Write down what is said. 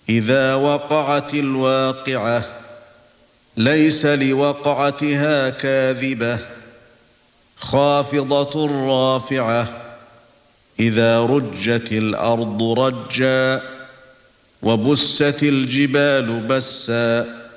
إذا وقعت الواقعة ليس لوقعتها كاذبة خافضة رافعة إذا رجت الأرض رجا وبست الجبال بسا